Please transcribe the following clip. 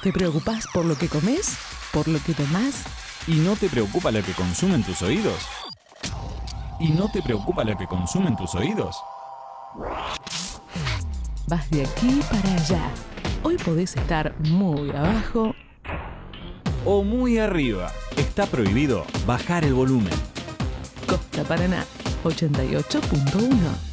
¿Te preocupás por lo que comes? ¿Por lo que tomás? ¿Y no te preocupa lo que consumen tus oídos? ¿Y no te preocupa lo que consumen tus oídos? Vas de aquí para allá. Hoy podés estar muy abajo O muy arriba. Está prohibido bajar el volumen. Costa Paraná 88.1.